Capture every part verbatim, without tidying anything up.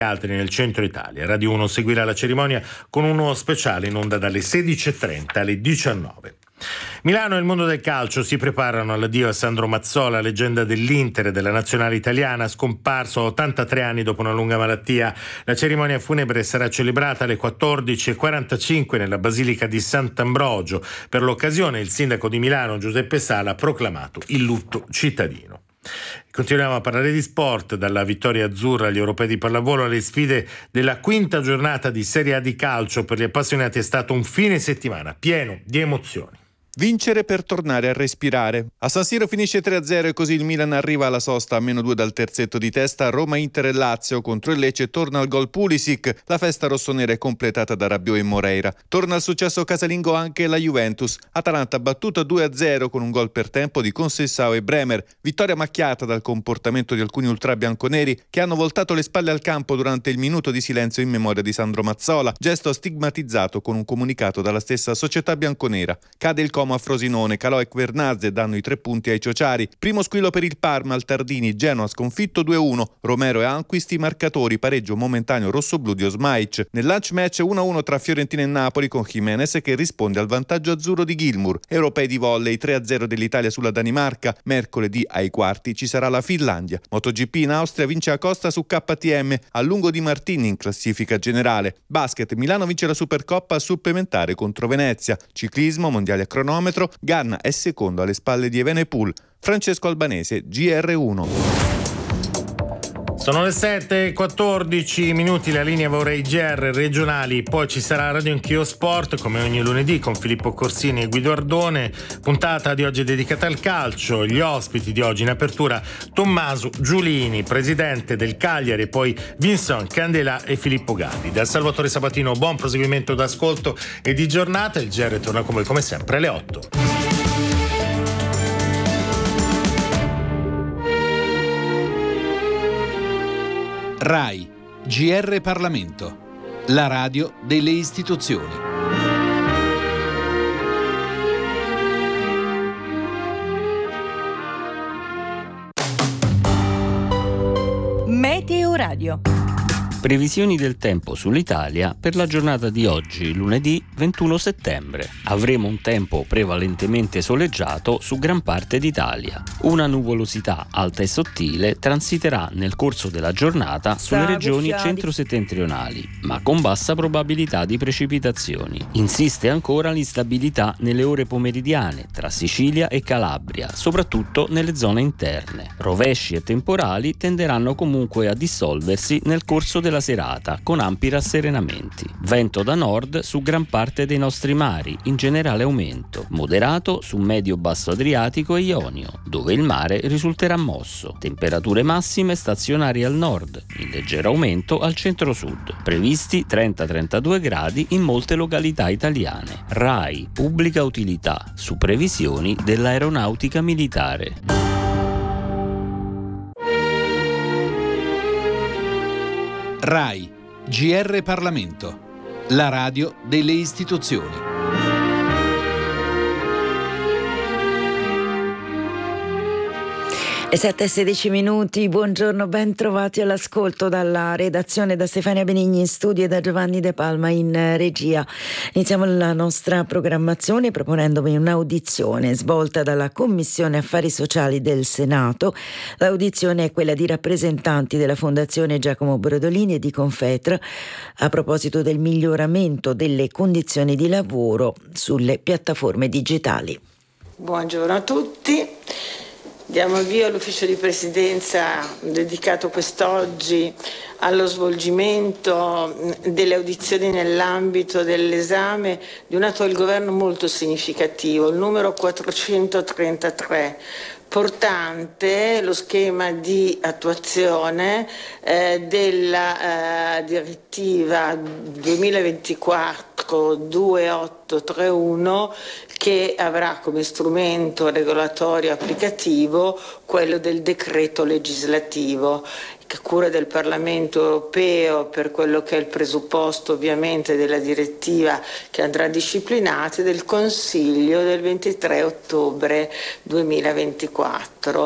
altri nel centro Italia. Radio uno seguirà la cerimonia con uno speciale in onda dalle sedici e trenta alle diciannove. Milano e il mondo del calcio si preparano all'addio a Sandro Mazzola, leggenda dell'Inter e della nazionale italiana, scomparso a ottantatré anni dopo una lunga malattia. La cerimonia funebre sarà celebrata alle quattordici e quarantacinque nella Basilica di Sant'Ambrogio. Per l'occasione il sindaco di Milano, Giuseppe Sala, ha proclamato il lutto cittadino. Continuiamo a parlare di sport, dalla vittoria azzurra agli europei di pallavolo alle sfide della quinta giornata di Serie A di calcio. Per gli appassionati è stato un fine settimana pieno di emozioni. Vincere per tornare a respirare. A San Siro finisce tre a zero e così il Milan arriva alla sosta a meno due dal terzetto di testa. Roma, Inter e Lazio contro il Lecce torna al gol Pulisic. La festa rossonera è completata da Rabiot e Moreira. Torna al successo casalingo anche la Juventus. Atalanta battuta due a zero con un gol per tempo di Conceição e Bremer. Vittoria macchiata dal comportamento di alcuni ultra bianconeri che hanno voltato le spalle al campo durante il minuto di silenzio in memoria di Sandro Mazzola, gesto stigmatizzato con un comunicato dalla stessa società bianconera. Cade il Como a Frosinone, Calò e Quernazze danno i tre punti ai ciociari. Primo squillo per il Parma al Tardini, Genoa sconfitto due a uno, Romero e Anquisti marcatori, pareggio momentaneo rossoblù di Osmaic. Nel lunch match uno a uno tra Fiorentina e Napoli con Jimenez che risponde al vantaggio azzurro di Gilmour. Europei di volley tre a zero dell'Italia sulla Danimarca. Mercoledì ai quarti ci sarà la Finlandia. MotoGP in Austria vince Acosta su K T M, a lungo di Martini in classifica generale. Basket, Milano vince la Supercoppa a supplementare contro Venezia. Ciclismo, mondiale a cronometro, Ganna è secondo alle spalle di Evenepoel. Francesco Albanese, G R uno. Sono le sette e quattordici minuti, la linea vorrei G R regionali, poi ci sarà Radio Anch'io Sport come ogni lunedì con Filippo Corsini e Guido Ardone. Puntata di oggi dedicata al calcio. Gli ospiti di oggi in apertura: Tommaso Giulini, presidente del Cagliari, e poi Vincent Candela e Filippo Galli. Da Salvatore Sabatino buon proseguimento d'ascolto e di giornata. Il G R torna con voi come sempre alle otto. RAI, G R Parlamento, la radio delle istituzioni. Meteo Radio. Previsioni del tempo sull'Italia per la giornata di oggi, lunedì ventuno settembre. Avremo un tempo prevalentemente soleggiato su gran parte d'Italia. Una nuvolosità alta e sottile transiterà nel corso della giornata sulle regioni centro-settentrionali, ma con bassa probabilità di precipitazioni. Insiste ancora l'instabilità nelle ore pomeridiane tra Sicilia e Calabria, soprattutto nelle zone interne. Rovesci e temporali tenderanno comunque a dissolversi nel corso della serata con ampi rasserenamenti. Vento da nord su gran parte dei nostri mari, in generale aumento, moderato su medio-basso Adriatico e Ionio, dove il mare risulterà mosso. Temperature massime stazionarie al nord, in leggero aumento al centro-sud. Previsti trenta trentadue gradi in molte località italiane. RAI, pubblica utilità, su previsioni dell'aeronautica militare. RAI, G R Parlamento, la radio delle istituzioni. Le sette e sedici minuti, buongiorno, ben trovati all'ascolto dalla redazione, da Stefania Benigni in studio e da Giovanni De Palma in regia. Iniziamo la nostra programmazione proponendovi un'audizione svolta dalla Commissione Affari Sociali del Senato. L'audizione è quella di rappresentanti della Fondazione Giacomo Brodolini e di Confetra a proposito del miglioramento delle condizioni di lavoro sulle piattaforme digitali. Buongiorno a tutti. Diamo avvio all'ufficio di presidenza dedicato quest'oggi allo svolgimento delle audizioni nell'ambito dell'esame di un atto del governo molto significativo, il numero quattrocentotrentatré, portante lo schema di attuazione eh, della eh, direttiva duemilaventiquattro ventotto trentuno, che avrà come strumento regolatorio applicativo quello del decreto legislativo, a cura del Parlamento europeo per quello che è il presupposto ovviamente della direttiva che andrà disciplinata, e del Consiglio del ventitré ottobre duemilaventiquattro.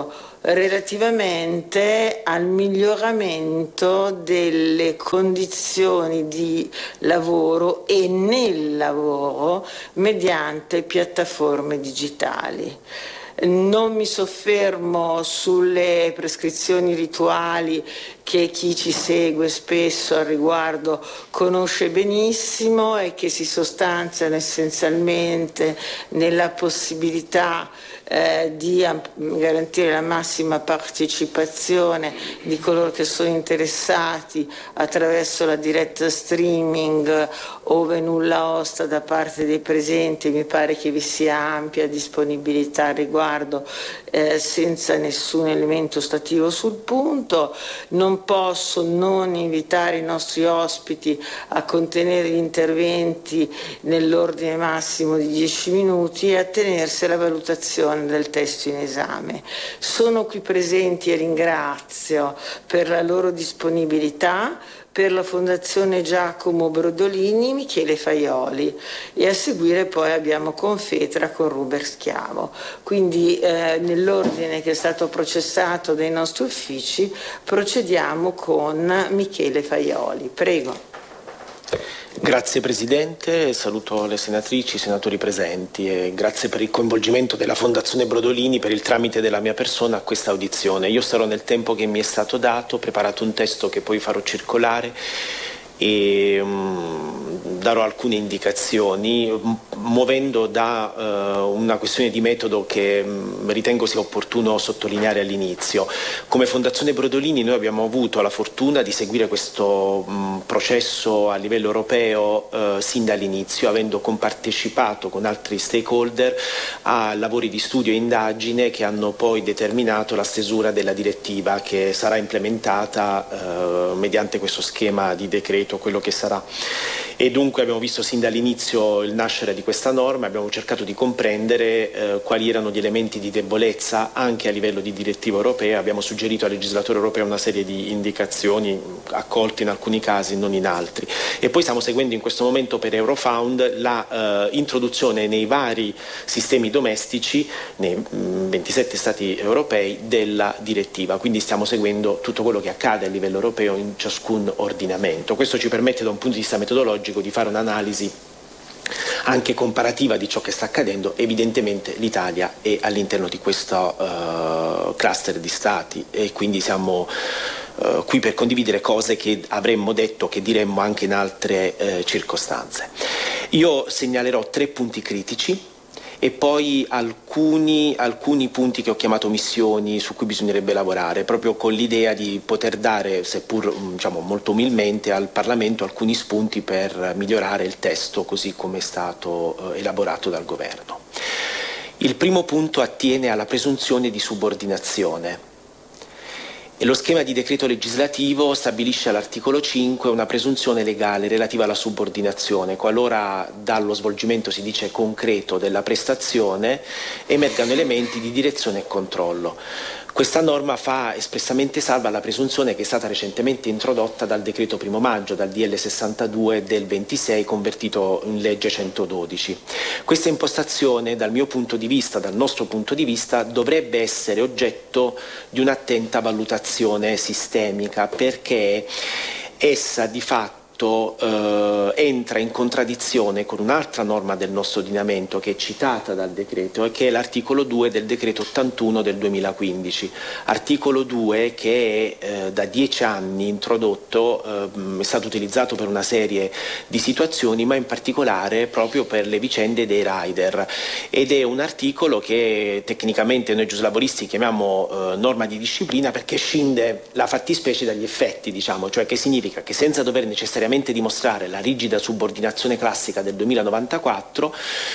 relativamente al miglioramento delle condizioni di lavoro e nel lavoro mediante piattaforme digitali. Non mi soffermo sulle prescrizioni rituali che chi ci segue spesso al riguardo conosce benissimo e che si sostanziano essenzialmente nella possibilità eh, di amp- garantire la massima partecipazione di coloro che sono interessati attraverso la diretta streaming ove nulla osta da parte dei presenti. Mi pare che vi sia ampia disponibilità al riguardo, eh, senza nessun elemento ostativo sul punto. Non posso non invitare i nostri ospiti a contenere gli interventi nell'ordine massimo di dieci minuti e a tenersi alla valutazione del testo in esame. Sono qui presenti e ringrazio per la loro disponibilità, per la Fondazione Giacomo Brodolini, Michele Faioli, e a seguire poi abbiamo Confetra con Ruber Schiavo. Quindi eh, nell'ordine che è stato processato dai nostri uffici procediamo con Michele Faioli. Prego. Grazie Presidente, saluto le senatrici, i senatori presenti e grazie per il coinvolgimento della Fondazione Brodolini per il tramite della mia persona a questa audizione. Io sarò nel tempo che mi è stato dato, ho preparato un testo che poi farò circolare e um, darò alcune indicazioni muovendo da uh, una questione di metodo che um, ritengo sia opportuno sottolineare all'inizio. Come Fondazione Brodolini noi abbiamo avuto la fortuna di seguire questo um, processo a livello europeo uh, sin dall'inizio, avendo compartecipato con altri stakeholder a lavori di studio e indagine che hanno poi determinato la stesura della direttiva che sarà implementata uh, mediante questo schema di decreto, quello che sarà. E dunque abbiamo visto sin dall'inizio il nascere di questa norma, abbiamo cercato di comprendere eh, quali erano gli elementi di debolezza anche a livello di direttiva europea, abbiamo suggerito al legislatore europeo una serie di indicazioni accolte in alcuni casi, non in altri. E poi stiamo seguendo in questo momento per Eurofound la eh, introduzione nei vari sistemi domestici, nei mh, ventisette stati europei, della direttiva. Quindi stiamo seguendo tutto quello che accade a livello europeo in ciascun ordinamento. Questo ci permette da un punto di vista metodologico di fare un'analisi anche comparativa di ciò che sta accadendo. Evidentemente l'Italia è all'interno di questo uh, cluster di stati e quindi siamo uh, qui per condividere cose che avremmo detto, che diremmo anche in altre uh, circostanze. Io segnalerò tre punti critici e poi alcuni, alcuni punti che ho chiamato missioni su cui bisognerebbe lavorare, proprio con l'idea di poter dare, seppur diciamo, molto umilmente, al Parlamento alcuni spunti per migliorare il testo così come è stato eh, elaborato dal Governo. Il primo punto attiene alla presunzione di subordinazione. E lo schema di decreto legislativo stabilisce all'articolo cinque una presunzione legale relativa alla subordinazione, qualora dallo svolgimento, si dice, concreto della prestazione emergano elementi di direzione e controllo. Questa norma fa espressamente salva la presunzione che è stata recentemente introdotta dal decreto primo maggio, dal D L sessantadue del ventisei, convertito in legge centododici. Questa impostazione, dal mio punto di vista, dal nostro punto di vista, dovrebbe essere oggetto di un'attenta valutazione sistemica, perché essa di fatto Eh, entra in contraddizione con un'altra norma del nostro ordinamento che è citata dal decreto e che è l'articolo due del decreto ottantuno del duemilaquindici. Articolo due che è eh, da dieci anni introdotto, eh, è stato utilizzato per una serie di situazioni, ma in particolare proprio per le vicende dei rider, ed è un articolo che tecnicamente noi giuslavoristi chiamiamo eh, norma di disciplina perché scinde la fattispecie dagli effetti, diciamo, cioè che significa che senza dover necessariamente dimostrare la rigida subordinazione classica del duemilanovantaquattro,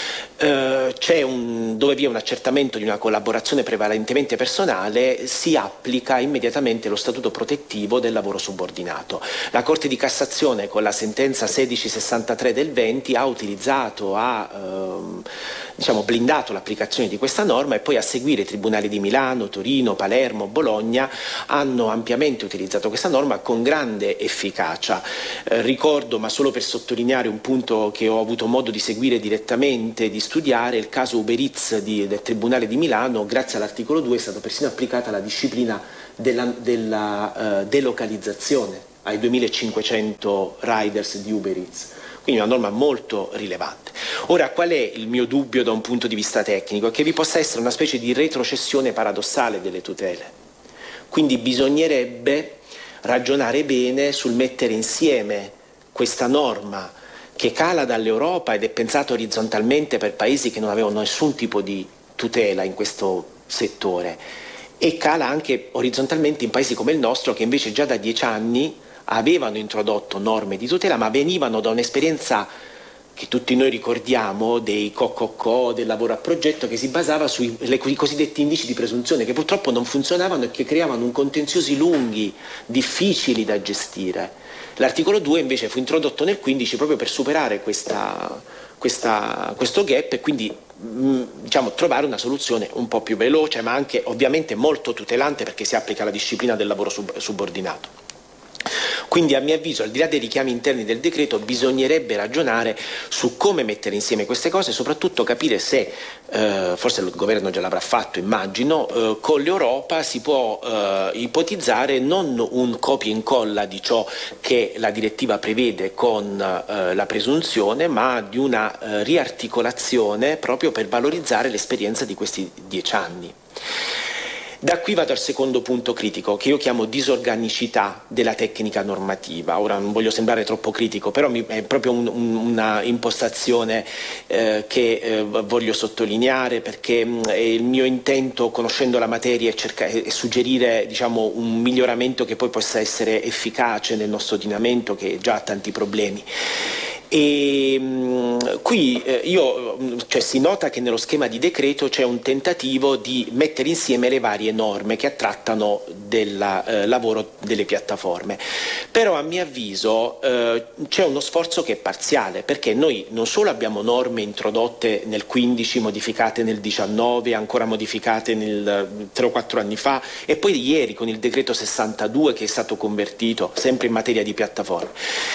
eh, c'è un, dove vi è un accertamento di una collaborazione prevalentemente personale, si applica immediatamente lo statuto protettivo del lavoro subordinato. La Corte di Cassazione con la sentenza sedici sessantatré del venti ha utilizzato, ha ehm, diciamo blindato l'applicazione di questa norma, e poi a seguire i tribunali di Milano, Torino, Palermo, Bologna hanno ampiamente utilizzato questa norma con grande efficacia. Eh, ricordo, ma solo per sottolineare un punto che ho avuto modo di seguire direttamente, di studiare il caso Uber Eats di, del Tribunale di Milano, grazie all'articolo due è stata persino applicata la disciplina della, della uh, delocalizzazione ai duemilacinquecento riders di Uber Eats. Quindi una norma molto rilevante. Ora, qual è il mio dubbio da un punto di vista tecnico? È che vi possa essere una specie di retrocessione paradossale delle tutele. Quindi bisognerebbe ragionare bene sul mettere insieme questa norma che cala dall'Europa ed è pensata orizzontalmente per paesi che non avevano nessun tipo di tutela in questo settore, e cala anche orizzontalmente in paesi come il nostro, che invece già da dieci anni avevano introdotto norme di tutela, ma venivano da un'esperienza che tutti noi ricordiamo dei co-co-co, del lavoro a progetto, che si basava sui le, i cosiddetti indici di presunzione, che purtroppo non funzionavano e che creavano un contenziosi lunghi, difficili da gestire. L'articolo due invece fu introdotto nel quindici proprio per superare questa, questa, questo gap e quindi mh, diciamo, trovare una soluzione un po' più veloce, ma anche ovviamente molto tutelante, perché si applica la disciplina del lavoro sub- subordinato. Quindi a mio avviso, al di là dei richiami interni del decreto, bisognerebbe ragionare su come mettere insieme queste cose e soprattutto capire se, eh, forse il governo già l'avrà fatto, immagino, eh, con l'Europa si può eh, ipotizzare non un copia e incolla di ciò che la direttiva prevede con eh, la presunzione, ma di una eh, riarticolazione proprio per valorizzare l'esperienza di questi dieci anni. Da qui vado al secondo punto critico, che io chiamo disorganicità della tecnica normativa. Ora non voglio sembrare troppo critico, però mi, è proprio un, un, una impostazione eh, che eh, voglio sottolineare, perché mh, il mio intento, conoscendo la materia, è, cerca, è suggerire diciamo, un miglioramento che poi possa essere efficace nel nostro ordinamento, che già ha tanti problemi. E mh, qui eh, io, cioè, si nota che nello schema di decreto c'è un tentativo di mettere insieme le varie norme che trattano del eh, lavoro delle piattaforme, però a mio avviso eh, c'è uno sforzo che è parziale, perché noi non solo abbiamo norme introdotte nel quindici, modificate nel diciannove, ancora modificate nel tre o quattro anni fa, e poi ieri con il decreto sessantadue che è stato convertito sempre in materia di piattaforme.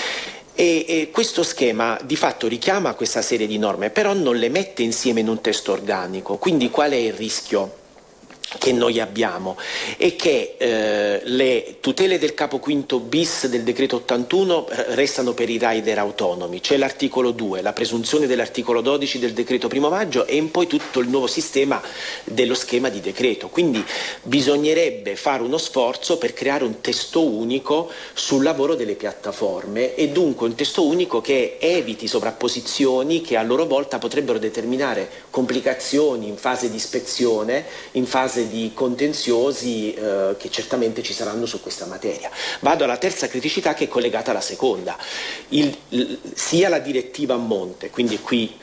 E, e questo schema di fatto richiama questa serie di norme, però non le mette insieme in un testo organico. Quindi qual è il rischio che noi abbiamo? È che eh, le tutele del capo quinto bis del decreto ottantuno restano per i rider autonomi. C'è l'articolo due, la presunzione dell'articolo dodici del decreto primo maggio e poi tutto il nuovo sistema dello schema di decreto. Quindi bisognerebbe fare uno sforzo per creare un testo unico sul lavoro delle piattaforme, e dunque un testo unico che eviti sovrapposizioni che a loro volta potrebbero determinare complicazioni in fase di ispezione, in fase di contenziosi eh, che certamente ci saranno su questa materia. Vado alla terza criticità, che è collegata alla seconda. Il, il, sia la direttiva a monte, quindi qui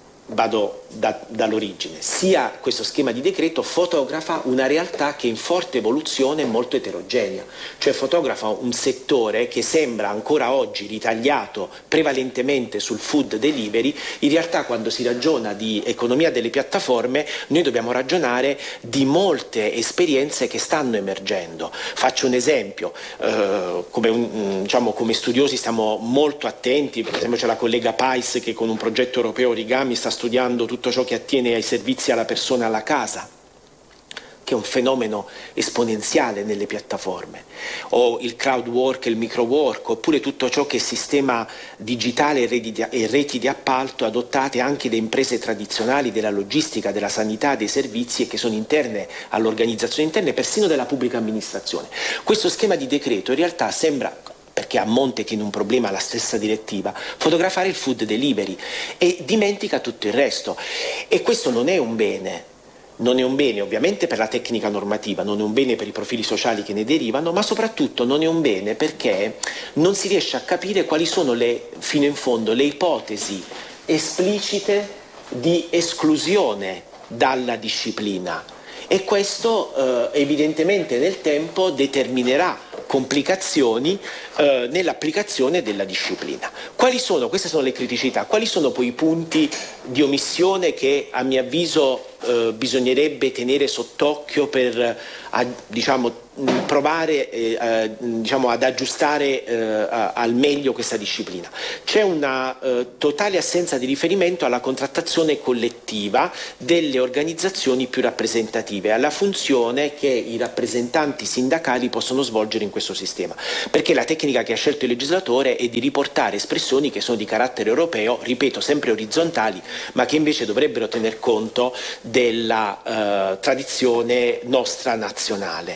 vado da, dall'origine, sia questo schema di decreto fotografa una realtà che è in forte evoluzione e molto eterogenea, cioè fotografa un settore che sembra ancora oggi ritagliato prevalentemente sul food delivery. In realtà, quando si ragiona di economia delle piattaforme, noi dobbiamo ragionare di molte esperienze che stanno emergendo. Faccio un esempio, eh, come, un, diciamo, come studiosi stiamo molto attenti, per esempio c'è la collega Pais che con un progetto europeo Origami sta studiando tutto ciò che attiene ai servizi alla persona e alla casa, che è un fenomeno esponenziale nelle piattaforme, o il crowd work e il micro work, oppure tutto ciò che è sistema digitale e reti di, e reti di appalto adottate anche da imprese tradizionali della logistica, della sanità, dei servizi, e che sono interne all'organizzazione interna e persino della pubblica amministrazione. Questo schema di decreto in realtà sembra, perché a monte tiene un problema la stessa direttiva, fotografare il food delivery e dimentica tutto il resto. E questo non è un bene. Non è un bene ovviamente per la tecnica normativa, non è un bene per i profili sociali che ne derivano, ma soprattutto non è un bene perché non si riesce a capire quali sono le, fino in fondo, le ipotesi esplicite di esclusione dalla disciplina. E questo eh, evidentemente nel tempo determinerà complicazioni eh, nell'applicazione della disciplina. Quali sono? Queste sono le criticità. Quali sono poi i punti di omissione che a mio avviso eh, bisognerebbe tenere sott'occhio per eh, a, diciamo, provare eh, diciamo, ad aggiustare eh, a, al meglio questa disciplina? C'è una eh, totale assenza di riferimento alla contrattazione collettiva delle organizzazioni più rappresentative, alla funzione che i rappresentanti sindacali possono svolgere in questo sistema, perché la tecnica che ha scelto il legislatore è di riportare espressioni che sono di carattere europeo, ripeto, sempre orizzontali, ma che invece dovrebbero tener conto della eh, tradizione nostra nazionale.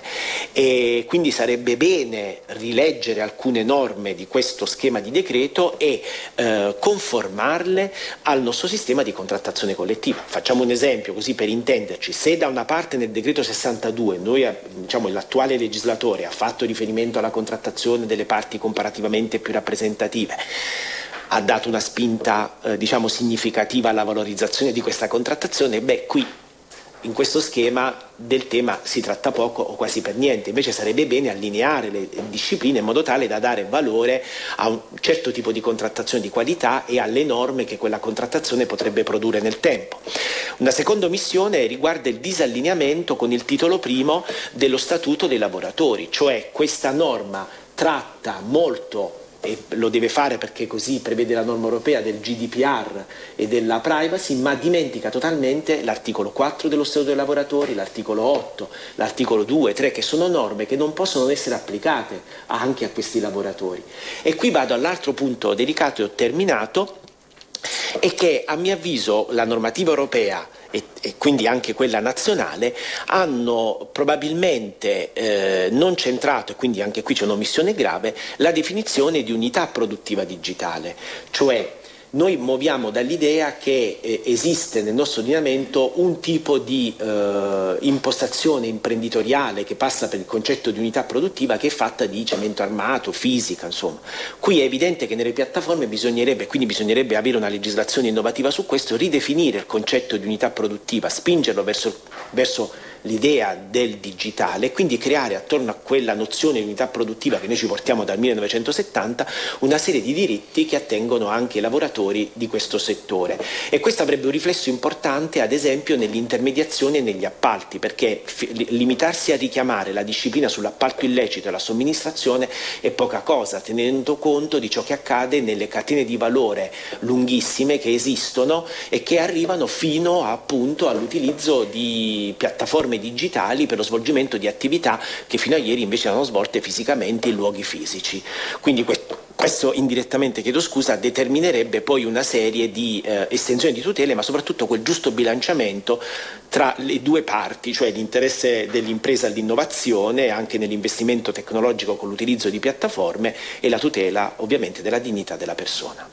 E quindi sarebbe bene rileggere alcune norme di questo schema di decreto e eh, conformarle al nostro sistema di contrattazione collettiva. Facciamo un esempio così per intenderci: se da una parte nel decreto sessantadue noi, diciamo, l'attuale legislatore ha fatto riferimento alla contrattazione delle parti comparativamente più rappresentative, ha dato una spinta eh, diciamo significativa alla valorizzazione di questa contrattazione, beh, qui in questo schema del tema si tratta poco o quasi per niente. Invece sarebbe bene allineare le discipline in modo tale da dare valore a un certo tipo di contrattazione di qualità e alle norme che quella contrattazione potrebbe produrre nel tempo. Una seconda omissione riguarda il disallineamento con il titolo primo dello Statuto dei lavoratori, cioè questa norma tratta molto, e lo deve fare perché così prevede la norma europea, del G D P R e della privacy, ma dimentica totalmente l'articolo quattro dello Statuto dei lavoratori, l'articolo otto, l'articolo due, tre, che sono norme che non possono essere applicate anche a questi lavoratori. E qui vado all'altro punto delicato e ho terminato, è che a mio avviso la normativa europea e, e quindi anche quella nazionale hanno probabilmente eh, non centrato, e quindi anche qui c'è un'omissione grave, la definizione di unità produttiva digitale, cioè noi muoviamo dall'idea che eh, esiste nel nostro ordinamento un tipo di eh, impostazione imprenditoriale che passa per il concetto di unità produttiva, che è fatta di cemento armato, fisica, insomma. Qui è evidente che nelle piattaforme bisognerebbe, quindi bisognerebbe avere una legislazione innovativa su questo, ridefinire il concetto di unità produttiva, spingerlo verso, verso l'idea del digitale e quindi creare attorno a quella nozione di unità produttiva che noi ci portiamo dal millenovecentosettanta una serie di diritti che attengono anche ai lavoratori di questo settore. E questo avrebbe un riflesso importante ad esempio nell'intermediazione e negli appalti, perché f- limitarsi a richiamare la disciplina sull'appalto illecito e la somministrazione è poca cosa, tenendo conto di ciò che accade nelle catene di valore lunghissime che esistono e che arrivano fino appunto all'utilizzo di piattaforme digitali per lo svolgimento di attività che fino a ieri invece erano svolte fisicamente in luoghi fisici. Quindi questo, questo indirettamente, chiedo scusa, determinerebbe poi una serie di eh, estensioni di tutele, ma soprattutto quel giusto bilanciamento tra le due parti, cioè l'interesse dell'impresa all'innovazione anche nell'investimento tecnologico con l'utilizzo di piattaforme e la tutela ovviamente della dignità della persona.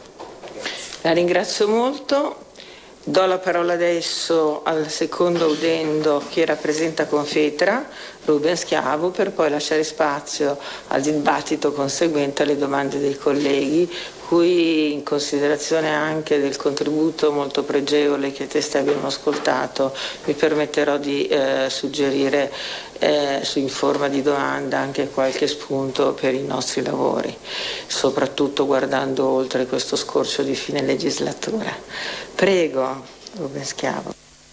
La ringrazio molto. Do la parola adesso al secondo udendo che rappresenta Confetra, Ruben Schiavo, per poi lasciare spazio al dibattito conseguente alle domande dei colleghi, cui, in considerazione anche del contributo molto pregevole che testé abbiamo ascoltato, mi permetterò di eh, suggerire eh, su, in forma di domanda anche qualche spunto per i nostri lavori, soprattutto guardando oltre questo scorcio di fine legislatura. Prego, Ruben Schiavo.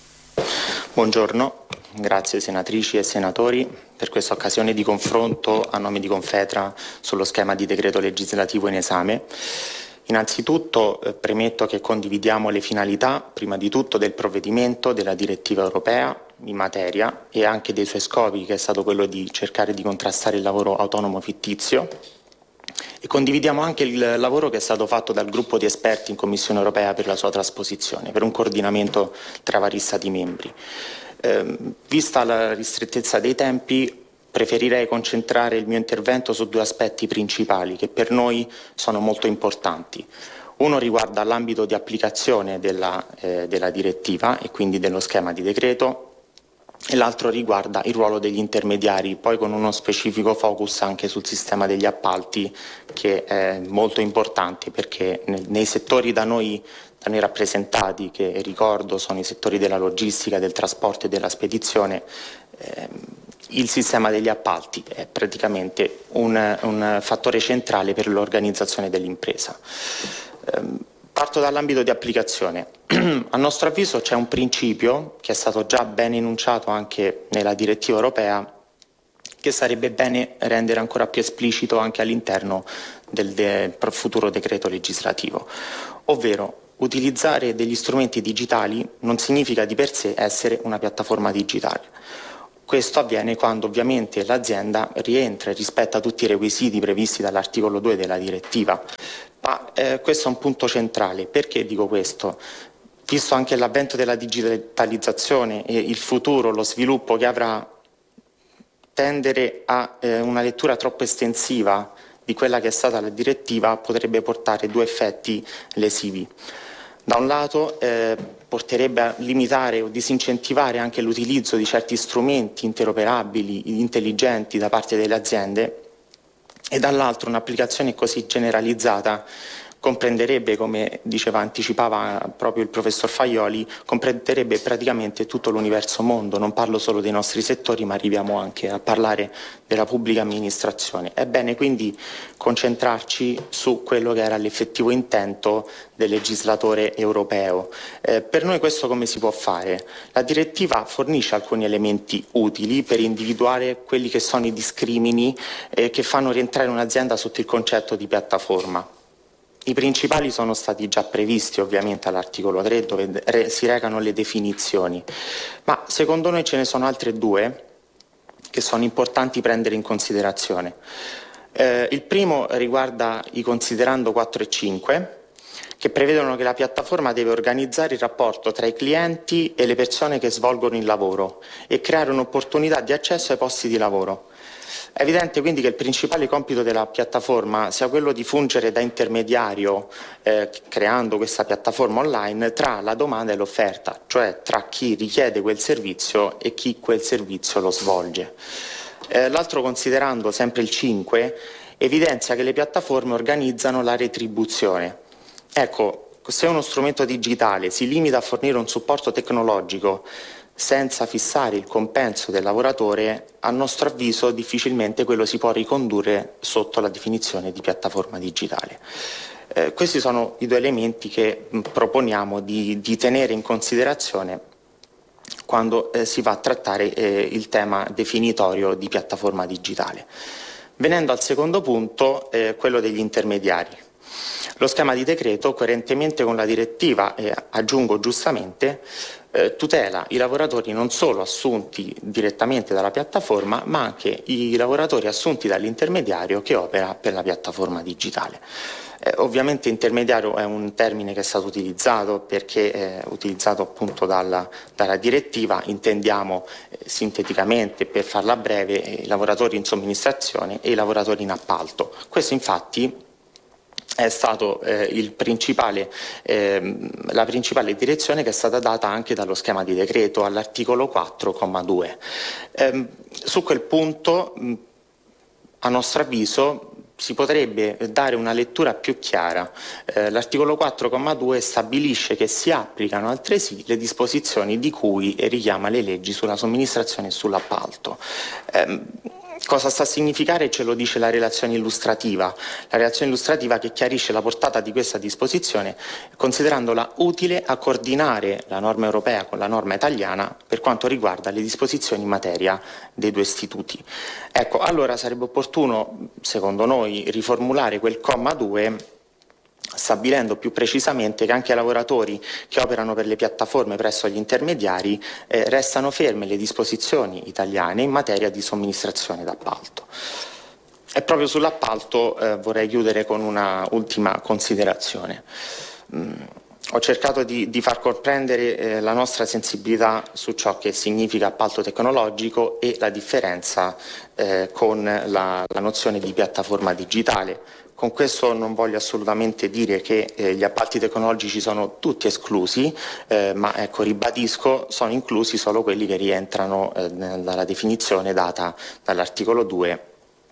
Buongiorno, grazie senatrici e senatori per questa occasione di confronto a nome di Confetra sullo schema di decreto legislativo in esame. Innanzitutto eh, premetto che condividiamo le finalità, prima di tutto, del provvedimento, della direttiva europea in materia e anche dei suoi scopi, che è stato quello di cercare di contrastare il lavoro autonomo fittizio. E condividiamo anche il lavoro che è stato fatto dal gruppo di esperti in Commissione europea per la sua trasposizione, per un coordinamento tra vari Stati membri. Eh, vista la ristrettezza dei tempi, preferirei concentrare il mio intervento su due aspetti principali che per noi sono molto importanti. Uno riguarda l'ambito di applicazione della, eh, della direttiva e quindi dello schema di decreto, e l'altro riguarda il ruolo degli intermediari, poi con uno specifico focus anche sul sistema degli appalti, che è molto importante perché nei settori da noi, da noi rappresentati, che ricordo sono i settori della logistica, del trasporto e della spedizione, eh, il sistema degli appalti è praticamente un, un fattore centrale per l'organizzazione dell'impresa. Eh, Parto dall'ambito di applicazione. A nostro avviso c'è un principio che è stato già ben enunciato anche nella direttiva europea, che sarebbe bene rendere ancora più esplicito anche all'interno del de- futuro decreto legislativo, ovvero utilizzare degli strumenti digitali non significa di per sé essere una piattaforma digitale. Questo avviene quando ovviamente l'azienda rientra e rispetta tutti i requisiti previsti dall'articolo due della direttiva. Ma eh, questo è un punto centrale. Perché dico questo? Visto anche l'avvento della digitalizzazione e il futuro, lo sviluppo che avrà, tendere a eh, una lettura troppo estensiva di quella che è stata la direttiva potrebbe portare due effetti lesivi. Da un lato eh, porterebbe a limitare o disincentivare anche l'utilizzo di certi strumenti interoperabili, intelligenti da parte delle aziende, e dall'altro un'applicazione così generalizzata comprenderebbe, come diceva, anticipava proprio il professor Faioli, comprenderebbe praticamente tutto l'universo mondo. Non parlo solo dei nostri settori, ma arriviamo anche a parlare della pubblica amministrazione. È bene quindi concentrarci su quello che era l'effettivo intento del legislatore europeo. Eh, per noi questo come si può fare? La direttiva fornisce alcuni elementi utili per individuare quelli che sono i discrimini eh, che fanno rientrare un'azienda sotto il concetto di piattaforma. I principali sono stati già previsti ovviamente all'articolo tre, dove si recano le definizioni, ma secondo noi ce ne sono altre due che sono importanti prendere in considerazione. Eh, il primo riguarda i considerando quattro e cinque, che prevedono che la piattaforma deve organizzare il rapporto tra i clienti e le persone che svolgono il lavoro e creare un'opportunità di accesso ai posti di lavoro. È evidente quindi che il principale compito della piattaforma sia quello di fungere da intermediario, eh, creando questa piattaforma online tra la domanda e l'offerta, cioè tra chi richiede quel servizio e chi quel servizio lo svolge. Eh, l'altro considerando, sempre il cinque, evidenzia che le piattaforme organizzano la retribuzione. Ecco, se uno strumento digitale si limita a fornire un supporto tecnologico senza fissare il compenso del lavoratore, a nostro avviso difficilmente quello si può ricondurre sotto la definizione di piattaforma digitale. Eh, questi sono i due elementi che mh, proponiamo di, di tenere in considerazione quando eh, si va a trattare eh, il tema definitorio di piattaforma digitale. Venendo al secondo punto, eh, quello degli intermediari. Lo schema di decreto, coerentemente con la direttiva, e aggiungo giustamente, eh, tutela i lavoratori non solo assunti direttamente dalla piattaforma, ma anche i lavoratori assunti dall'intermediario che opera per la piattaforma digitale. Eh, ovviamente intermediario è un termine che è stato utilizzato perché è utilizzato appunto dalla, dalla direttiva, intendiamo eh, sinteticamente, per farla breve, eh, i lavoratori in somministrazione e i lavoratori in appalto. Questo infatti è stato eh, il principale, eh, la principale direzione che è stata data anche dallo schema di decreto all'articolo quattro, comma due. Eh, su quel punto, mh, a nostro avviso, si potrebbe dare una lettura più chiara. Eh, l'articolo quattro, comma due stabilisce che si applicano altresì le disposizioni di cui richiama le leggi sulla somministrazione e sull'appalto. Eh, Cosa sta a significare ce lo dice la relazione illustrativa, la relazione illustrativa che chiarisce la portata di questa disposizione considerandola utile a coordinare la norma europea con la norma italiana per quanto riguarda le disposizioni in materia dei due istituti. Ecco, allora sarebbe opportuno, secondo noi, riformulare quel comma due stabilendo più precisamente che anche i lavoratori che operano per le piattaforme presso gli intermediari eh, restano ferme le disposizioni italiane in materia di somministrazione d'appalto. E proprio sull'appalto eh, vorrei chiudere con una ultima considerazione. Mm, ho cercato di, di far comprendere eh, la nostra sensibilità su ciò che significa appalto tecnologico e la differenza eh, con la, la nozione di piattaforma digitale. Con questo non voglio assolutamente dire che eh, gli appalti tecnologici sono tutti esclusi, eh, ma ecco, ribadisco, sono inclusi solo quelli che rientrano eh, dalla definizione data dall'articolo due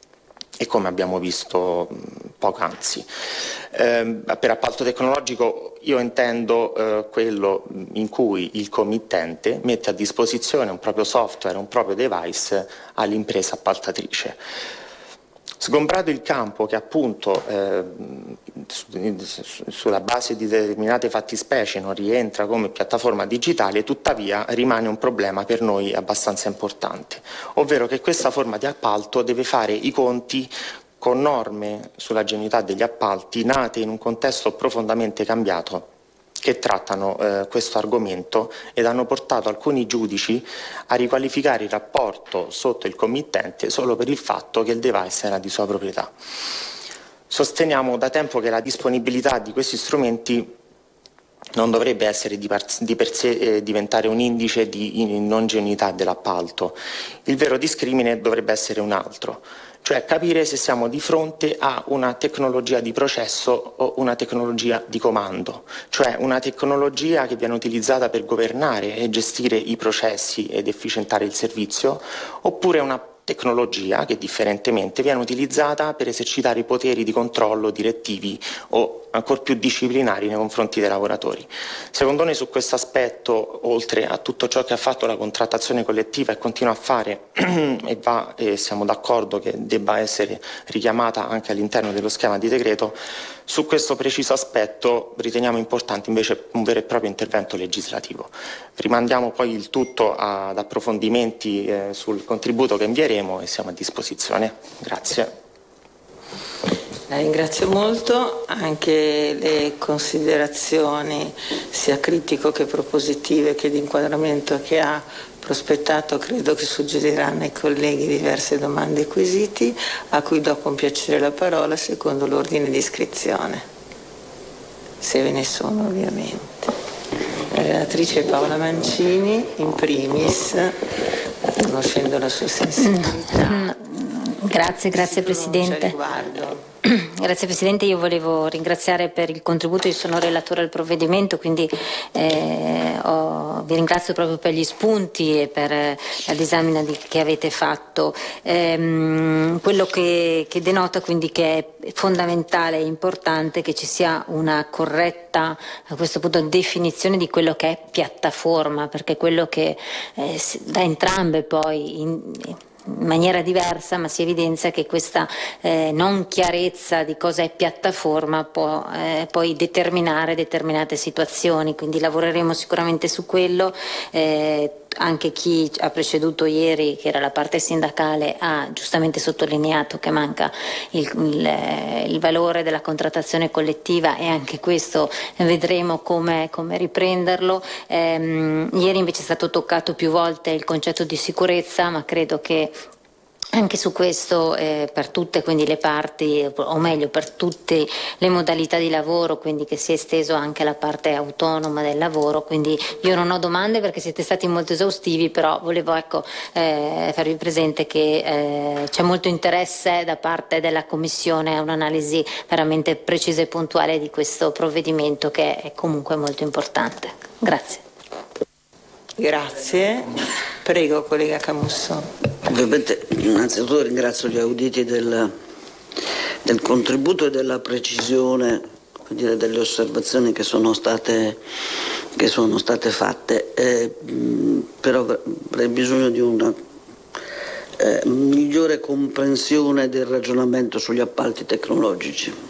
e come abbiamo visto mh, poc'anzi. Eh, per appalto tecnologico io intendo eh, quello in cui il committente mette a disposizione un proprio software, un proprio device all'impresa appaltatrice. Sgombrato il campo che appunto eh, sulla base di determinate fattispecie non rientra come piattaforma digitale, tuttavia rimane un problema per noi abbastanza importante, ovvero che questa forma di appalto deve fare i conti con norme sulla genuinità degli appalti nate in un contesto profondamente cambiato, che trattano eh, questo argomento ed hanno portato alcuni giudici a riqualificare il rapporto sotto il committente solo per il fatto che il device era di sua proprietà. Sosteniamo da tempo che la disponibilità di questi strumenti non dovrebbe essere di, par- di per sé eh, diventare un indice di non genuinità dell'appalto. Il vero discrimine dovrebbe essere un altro, cioè capire se siamo di fronte a una tecnologia di processo o una tecnologia di comando, cioè una tecnologia che viene utilizzata per governare e gestire i processi ed efficientare il servizio, oppure una tecnologia che differentemente viene utilizzata per esercitare i poteri di controllo direttivi o ancor più disciplinari nei confronti dei lavoratori. Secondo noi su questo aspetto, oltre a tutto ciò che ha fatto la contrattazione collettiva e continua a fare e, va, e siamo d'accordo che debba essere richiamata anche all'interno dello schema di decreto, su questo preciso aspetto riteniamo importante invece un vero e proprio intervento legislativo. Rimandiamo poi il tutto ad approfondimenti eh, sul contributo che invieremo e siamo a disposizione. Grazie. La ringrazio molto, anche le considerazioni sia critico che propositive che di inquadramento che ha prospettato credo che suggeriranno ai colleghi diverse domande e quesiti, a cui do con piacere la parola secondo l'ordine di iscrizione, se ve ne sono ovviamente. La relatrice Paola Mancini, in primis, conoscendo la sua sensibilità. Grazie, grazie Presidente. Grazie Presidente, io volevo ringraziare per il contributo, io sono relatore al provvedimento, quindi eh, ho, vi ringrazio proprio per gli spunti e per eh, la disamina di, che avete fatto. Ehm, quello che, che denota quindi che è fondamentale e importante che ci sia una corretta, a questo punto, definizione di quello che è piattaforma, perché quello che eh, da entrambe poi in, in maniera diversa, ma si evidenzia che questa eh, non chiarezza di cosa è piattaforma può eh, poi determinare determinate situazioni, quindi lavoreremo sicuramente su quello. Eh, anche chi ha preceduto ieri, che era la parte sindacale, ha giustamente sottolineato che manca il, il, il valore della contrattazione collettiva, e anche questo vedremo come, come riprenderlo. Ehm, ieri invece è stato toccato più volte il concetto di sicurezza, ma credo che anche su questo eh, per tutte quindi le parti, o meglio per tutte le modalità di lavoro, quindi che si è esteso anche la parte autonoma del lavoro, quindi io non ho domande perché siete stati molto esaustivi, però volevo ecco eh, farvi presente che eh, c'è molto interesse da parte della Commissione a un'analisi veramente precisa e puntuale di questo provvedimento, che è comunque molto importante. Grazie. Grazie. Prego, collega Camusso. Ovviamente innanzitutto ringrazio gli auditi del, del contributo e della precisione, dire, delle osservazioni che sono state, che sono state fatte, eh, però avrei bisogno di una eh, migliore comprensione del ragionamento sugli appalti tecnologici,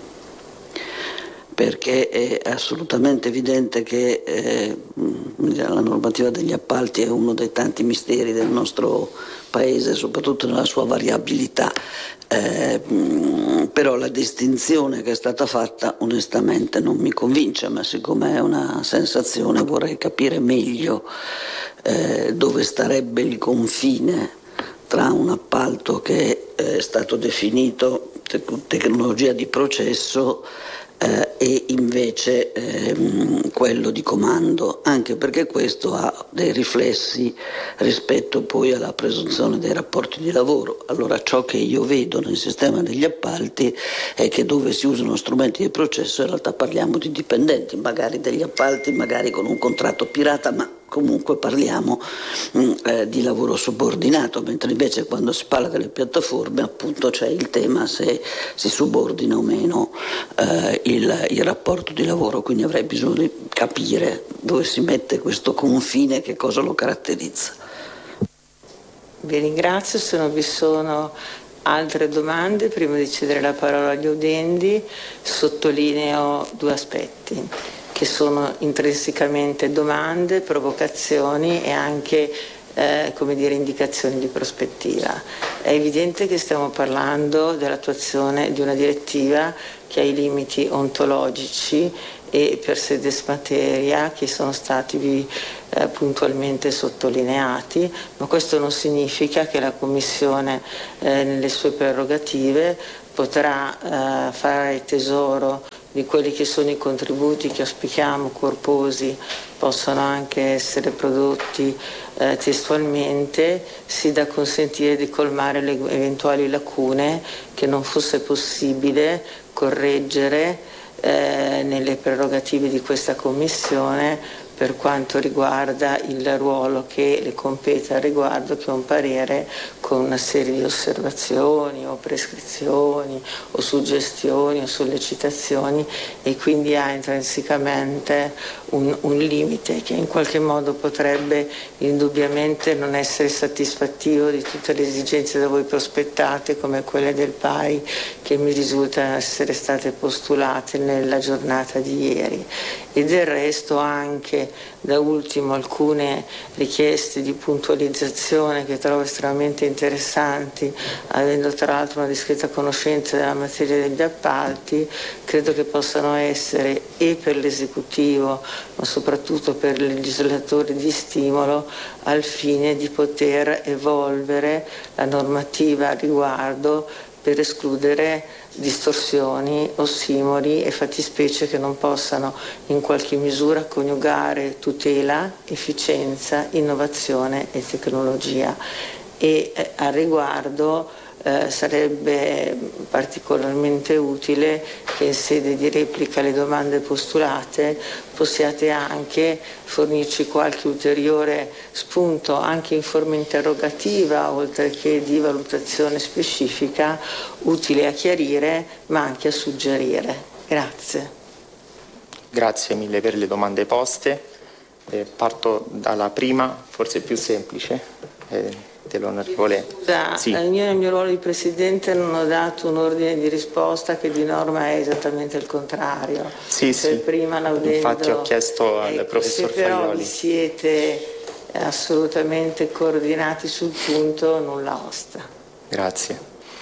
perché è assolutamente evidente che eh, la normativa degli appalti è uno dei tanti misteri del nostro Paese, soprattutto nella sua variabilità, eh, però la distinzione che è stata fatta onestamente non mi convince, ma siccome è una sensazione vorrei capire meglio eh, dove starebbe il confine tra un appalto che è stato definito tec- tecnologia di processo Eh, e invece ehm, quello di comando, anche perché questo ha dei riflessi rispetto poi alla presunzione dei rapporti di lavoro. Allora ciò che io vedo nel sistema degli appalti è che dove si usano strumenti di processo in realtà parliamo di dipendenti, magari degli appalti, magari con un contratto pirata, ma comunque parliamo mh, eh, di lavoro subordinato, mentre invece quando si parla delle piattaforme appunto c'è il tema se si subordina o meno eh, il, il rapporto di lavoro, quindi avrei bisogno di capire dove si mette questo confine, che cosa lo caratterizza. Vi ringrazio, se non vi sono altre domande? Prima di cedere la parola agli audiendi, sottolineo due aspetti che sono intrinsecamente domande, provocazioni e anche eh, come dire, indicazioni di prospettiva. È evidente che stiamo parlando dell'attuazione di una direttiva che ha i limiti ontologici e per sedes materia che sono stati eh, puntualmente sottolineati, ma questo non significa che la Commissione eh, nelle sue prerogative potrà eh, fare tesoro di quelli che sono i contributi che auspichiamo corposi possono anche essere prodotti eh, testualmente, sì da consentire di colmare le eventuali lacune che non fosse possibile correggere eh, nelle prerogative di questa Commissione per quanto riguarda il ruolo che le compete al riguardo, che è un parere con una serie di osservazioni o prescrizioni o suggestioni o sollecitazioni e quindi ha intrinsecamente un, un limite che in qualche modo potrebbe indubbiamente non essere soddisfattivo di tutte le esigenze da voi prospettate come quelle del P A I che mi risultano essere state postulate nella giornata di ieri. E del resto anche da ultimo alcune richieste di puntualizzazione che trovo estremamente interessanti, avendo tra l'altro una discreta conoscenza della materia degli appalti, credo che possano essere e per l'esecutivo ma soprattutto per i legislatori di stimolo al fine di poter evolvere la normativa al riguardo per escludere distorsioni, ossimori e fattispecie che non possano in qualche misura coniugare tutela, efficienza, innovazione e tecnologia. E eh, al riguardo eh, sarebbe particolarmente utile che in sede di replica alle domande postulate possiate anche fornirci qualche ulteriore spunto anche in forma interrogativa oltre che di valutazione specifica utile a chiarire ma anche a suggerire. Grazie. Grazie mille per le domande poste. Eh, parto dalla prima, forse più semplice. Eh, dell'onorevole. Scusa, sì. Io nel mio ruolo di Presidente non ho dato un ordine di risposta che di norma è esattamente il contrario. Sì, cioè, sì. Prima laudendo, infatti ho chiesto al ecco, professor se però Faioli. Vi siete assolutamente coordinati sul punto, nulla osta. Grazie.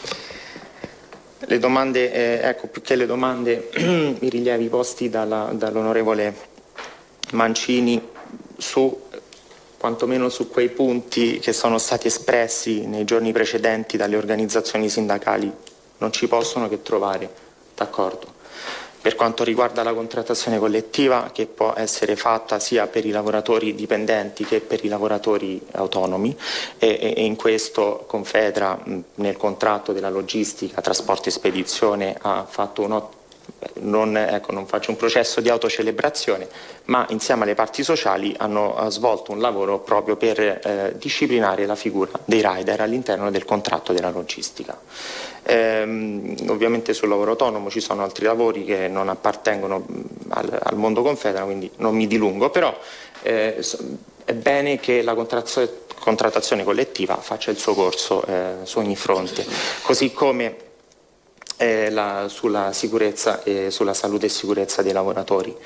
Le domande, eh, ecco, più che le domande, i rilievi posti dalla, dall'onorevole Mancini su quantomeno su quei punti che sono stati espressi nei giorni precedenti dalle organizzazioni sindacali non ci possono che trovare d'accordo. Per quanto riguarda la contrattazione collettiva, che può essere fatta sia per i lavoratori dipendenti che per i lavoratori autonomi, e, e in questo Confedra mh, nel contratto della logistica, trasporto e spedizione ha fatto un ottimo Non, ecco, non faccio un processo di autocelebrazione, ma insieme alle parti sociali hanno svolto un lavoro proprio per eh, disciplinare la figura dei rider all'interno del contratto della logistica. Ehm, ovviamente sul lavoro autonomo ci sono altri lavori che non appartengono al, al mondo Confedera, quindi non mi dilungo, però eh, è bene che la contrattazione collettiva faccia il suo corso eh, su ogni fronte, così come Eh, la, sulla sicurezza e sulla salute e sicurezza dei lavoratori.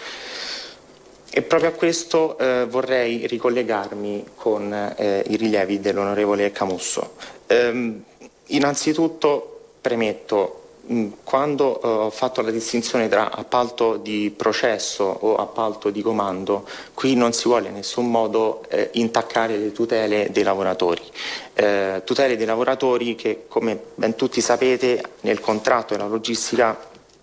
E proprio a questo eh, vorrei ricollegarmi con eh, i rilievi dell'onorevole Camusso. Ehm, innanzitutto premetto, mh, quando eh, ho fatto la distinzione tra appalto di processo o appalto di comando, qui non si vuole in nessun modo eh, intaccare le tutele dei lavoratori. Eh, tutele dei lavoratori che, come ben tutti sapete, nel contratto della logistica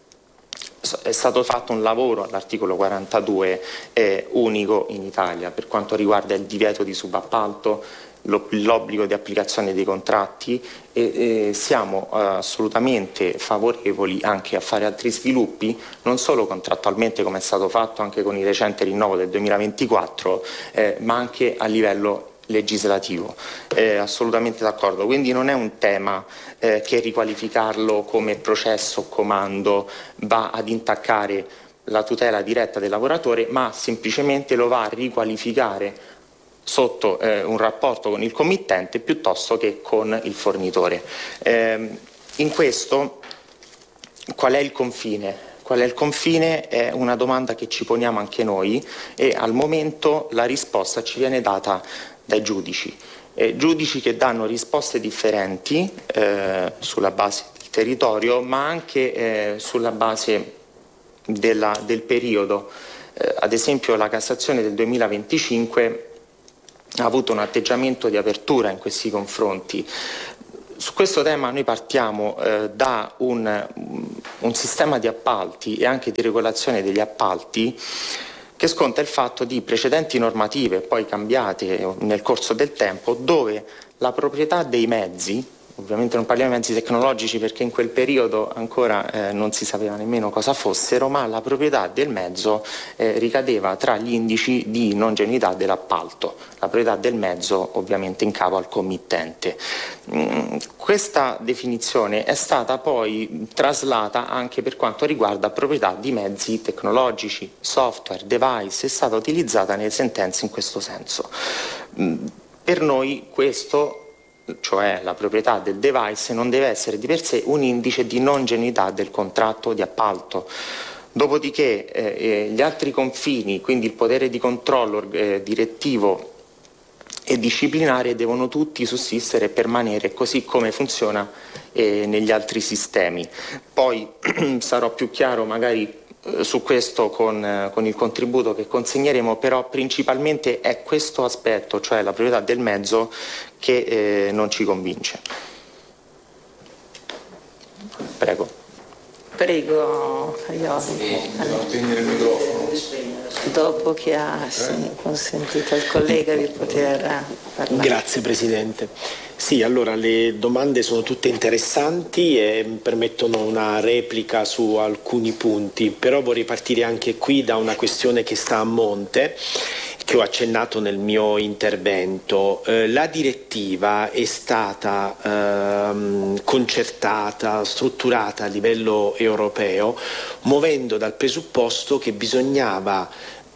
è stato fatto un lavoro all'articolo quarantadue eh, unico in Italia per quanto riguarda il divieto di subappalto, l'obbligo di applicazione dei contratti e, e siamo eh, assolutamente favorevoli anche a fare altri sviluppi, non solo contrattualmente come è stato fatto anche con il recente rinnovo del duemilaventiquattro, eh, ma anche a livello legislativo. Eh, assolutamente d'accordo, quindi non è un tema eh, che riqualificarlo come processo o comando va ad intaccare la tutela diretta del lavoratore, ma semplicemente lo va a riqualificare sotto eh, un rapporto con il committente piuttosto che con il fornitore. Eh, in questo qual è il confine? Qual è il confine? È una domanda che ci poniamo anche noi e al momento la risposta ci viene data dai giudici. Eh, giudici che danno risposte differenti eh, sulla base del territorio, ma anche eh, sulla base della, del periodo. Eh, ad esempio la Cassazione del duemilaventicinque ha avuto un atteggiamento di apertura in questi confronti. Su questo tema noi partiamo eh, da un, un sistema di appalti e anche di regolazione degli appalti che sconta il fatto di precedenti normative poi cambiate nel corso del tempo, dove la proprietà dei mezzi, ovviamente non parliamo di mezzi tecnologici perché in quel periodo ancora eh, non si sapeva nemmeno cosa fossero, ma la proprietà del mezzo eh, ricadeva tra gli indici di non genuinità dell'appalto, la proprietà del mezzo ovviamente in capo al committente. Mm, questa definizione è stata poi traslata anche per quanto riguarda proprietà di mezzi tecnologici, software, device, è stata utilizzata nelle sentenze in questo senso. Mm, per noi questo, cioè la proprietà del device, non deve essere di per sé un indice di non genuinità del contratto di appalto. Dopodiché eh, gli altri confini, quindi il potere di controllo eh, direttivo e disciplinare, devono tutti sussistere e permanere così come funziona eh, negli altri sistemi. Poi sarò più chiaro magari su questo con, con il contributo che consegneremo, però principalmente è questo aspetto, cioè la proprietà del mezzo, che eh, non ci convince. Prego. Prego, Faioli. Spegnere il microfono. Dopo che ha sì, consentito al collega di poter parlare. Grazie Presidente. Sì, allora le domande sono tutte interessanti e permettono una replica su alcuni punti, però vorrei partire anche qui da una questione che sta a monte, che ho accennato nel mio intervento. Eh, la direttiva è stata ehm, concertata, strutturata a livello europeo, muovendo dal presupposto che bisognava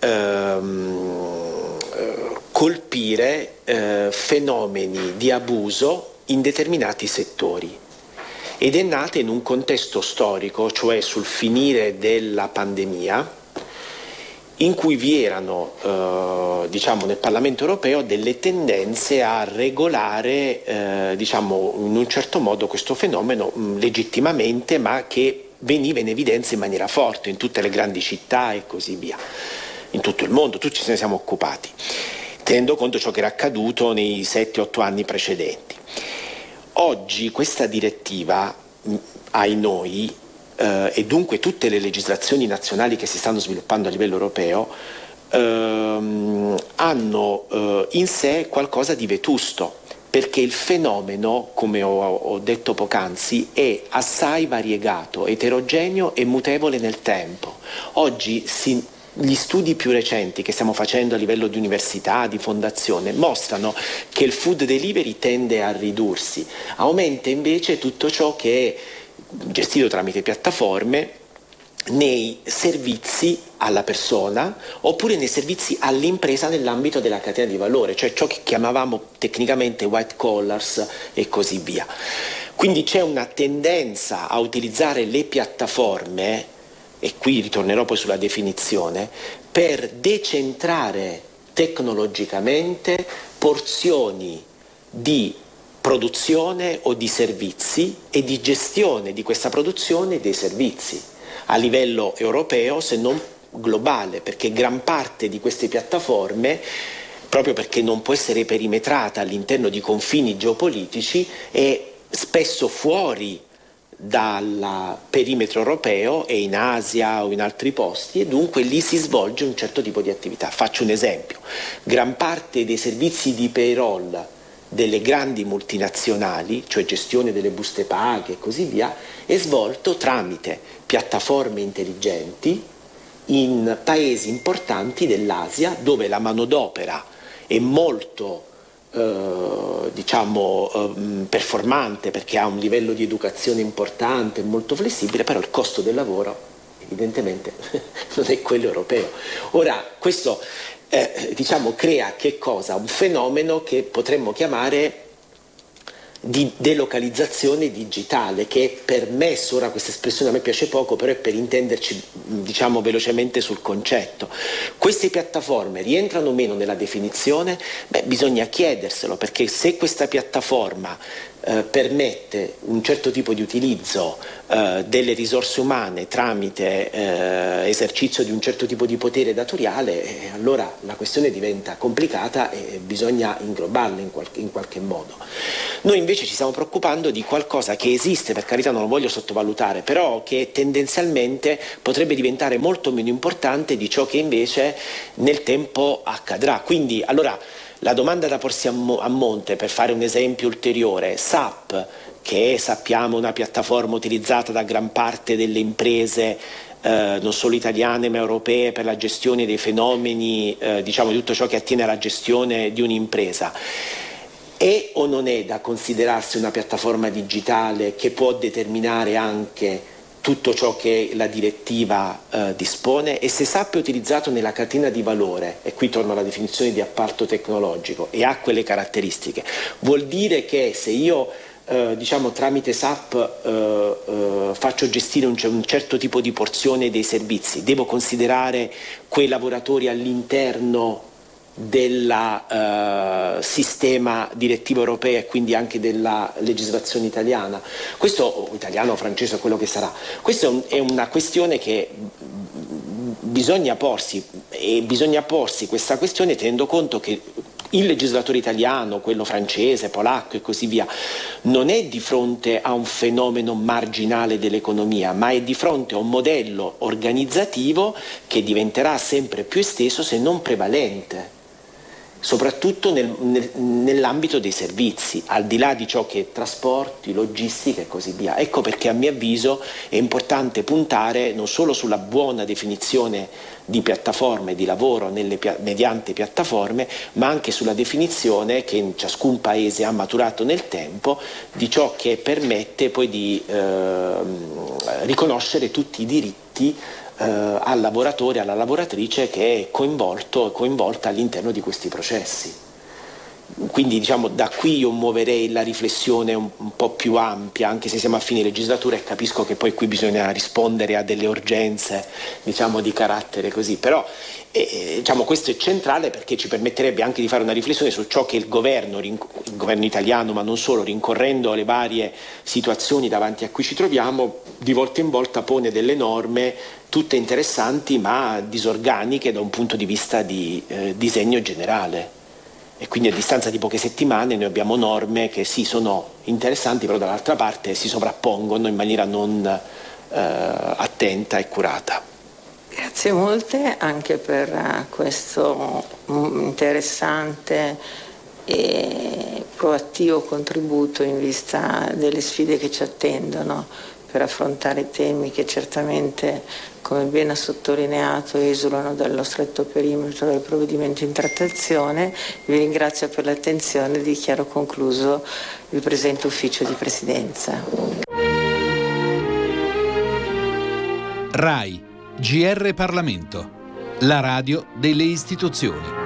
ehm, colpire eh, fenomeni di abuso in determinati settori. Ed è nata in un contesto storico, cioè sul finire della pandemia, in cui vi erano, eh, diciamo, nel Parlamento europeo delle tendenze a regolare, eh, diciamo, in un certo modo questo fenomeno mh, legittimamente, ma che veniva in evidenza in maniera forte in tutte le grandi città e così via, in tutto il mondo, tutti ce ne siamo occupati, tenendo conto di ciò che era accaduto nei sette otto anni precedenti. Oggi questa direttiva, mh, ai noi, Uh, e dunque tutte le legislazioni nazionali che si stanno sviluppando a livello europeo uh, hanno uh, in sé qualcosa di vetusto, perché il fenomeno, come ho, ho detto poc'anzi, è assai variegato, eterogeneo e mutevole nel tempo. Oggi si, gli studi più recenti che stiamo facendo a livello di università, di fondazione, mostrano che il food delivery tende a ridursi, aumenta invece tutto ciò che è gestito tramite piattaforme nei servizi alla persona oppure nei servizi all'impresa nell'ambito della catena di valore, cioè ciò che chiamavamo tecnicamente white collars e così via. Quindi c'è una tendenza a utilizzare le piattaforme, e qui ritornerò poi sulla definizione, per decentrare tecnologicamente porzioni di produzione o di servizi e di gestione di questa produzione e dei servizi a livello europeo, se non globale, perché gran parte di queste piattaforme, proprio perché non può essere perimetrata all'interno di confini geopolitici, è spesso fuori dal perimetro europeo e in Asia o in altri posti, e dunque lì si svolge un certo tipo di attività. Faccio un esempio: gran parte dei servizi di payroll delle grandi multinazionali, cioè gestione delle buste paga e così via, è svolto tramite piattaforme intelligenti in paesi importanti dell'Asia, dove la manodopera è molto eh, diciamo eh, performante, perché ha un livello di educazione importante, molto flessibile, però il costo del lavoro evidentemente non è quello europeo. Ora, questo eh, diciamo crea che cosa? Un fenomeno che potremmo chiamare di delocalizzazione digitale, che è permesso, ora questa espressione a me piace poco, però è per intenderci diciamo velocemente sul concetto. Queste piattaforme rientrano o meno nella definizione? Beh, bisogna chiederselo, perché se questa piattaforma eh, permette un certo tipo di utilizzo eh, delle risorse umane tramite eh, esercizio di un certo tipo di potere datoriale, eh, allora la questione diventa complicata e bisogna inglobarla in, qual- in qualche modo. Noi invece ci stiamo preoccupando di qualcosa che esiste, per carità non lo voglio sottovalutare, però che tendenzialmente potrebbe diventare molto meno importante di ciò che invece nel tempo accadrà. Quindi allora la domanda da porsi a, mo- a monte, per fare un esempio ulteriore, S A P, che è, sappiamo, una piattaforma utilizzata da gran parte delle imprese eh, non solo italiane ma europee per la gestione dei fenomeni, eh, diciamo di tutto ciò che attiene alla gestione di un'impresa, è o non è da considerarsi una piattaforma digitale che può determinare anche tutto ciò che la direttiva eh, dispone? E se S A P è utilizzato nella catena di valore, e qui torno alla definizione di appalto tecnologico, e ha quelle caratteristiche, vuol dire che se io eh, diciamo tramite S A P eh, eh, faccio gestire un, un certo tipo di porzione dei servizi, devo considerare quei lavoratori all'interno del uh, sistema direttivo europeo e quindi anche della legislazione italiana, questo o italiano o francese o quello che sarà, questa è una questione che bisogna porsi, e bisogna porsi questa questione tenendo conto che il legislatore italiano, quello francese, polacco e così via, non è di fronte a un fenomeno marginale dell'economia, ma è di fronte a un modello organizzativo che diventerà sempre più esteso se non prevalente, soprattutto nel, nel, nell'ambito dei servizi, al di là di ciò che è trasporti, logistica e così via. Ecco perché a mio avviso è importante puntare non solo sulla buona definizione di piattaforme, di lavoro nelle, mediante piattaforme, ma anche sulla definizione che in ciascun paese ha maturato nel tempo di ciò che permette poi di eh, riconoscere tutti i diritti al lavoratore, alla lavoratrice che è coinvolto e coinvolta all'interno di questi processi. Quindi diciamo da qui io muoverei la riflessione un, un po' più ampia, anche se siamo a fine legislatura e capisco che poi qui bisogna rispondere a delle urgenze diciamo di carattere così, però eh, diciamo questo è centrale perché ci permetterebbe anche di fare una riflessione su ciò che il governo, il governo italiano ma non solo, rincorrendo le varie situazioni davanti a cui ci troviamo, di volta in volta pone delle norme tutte interessanti ma disorganiche da un punto di vista di eh, disegno generale. E quindi a distanza di poche settimane noi abbiamo norme che sì sono interessanti, però dall'altra parte si sovrappongono in maniera non eh, attenta e curata. Grazie molte anche per questo interessante e proattivo contributo in vista delle sfide che ci attendono per affrontare temi che certamente, come ben ha sottolineato, esulano dallo stretto perimetro del provvedimento in trattazione. Vi ringrazio per l'attenzione e dichiaro concluso il presente ufficio di presidenza. RAI, G R Parlamento, la radio delle istituzioni.